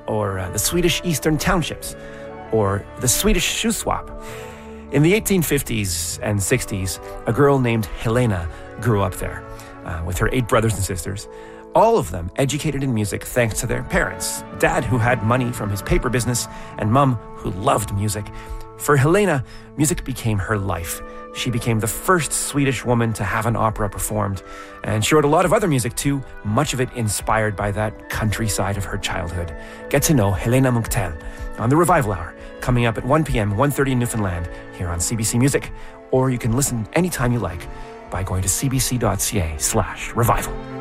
or the Swedish Eastern Townships, or the Swedish shoe swap. In the 1850s and 60s, a girl named Helena grew up there with her 8 brothers and sisters, all of them educated in music thanks to their parents. Dad, who had money from his paper business, and Mum, who loved music. For Helena, music became her life. She became the first Swedish woman to have an opera performed, and she wrote a lot of other music too, much of it inspired by that countryside of her childhood. Get to know Helena Munktell on the Revival Hour, coming up at 1 p.m., 1:30 in Newfoundland, here on CBC Music, or you can listen anytime you like by going to cbc.ca/revival.